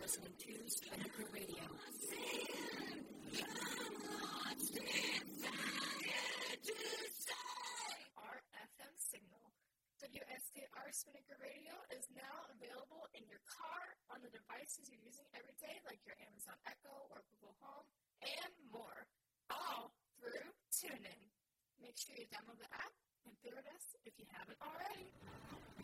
listening to Spinnaker Radio. Our FM signal. WSKR Spinnaker Radio is now available in your car, on the devices you're using every day, like your Amazon Echo or Google Home, and more. All through TuneIn. Make sure you download the app and favorite us if you haven't already.